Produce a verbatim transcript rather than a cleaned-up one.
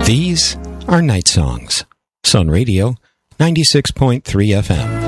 These are Night Songs. Sun Radio, ninety-six point three F M.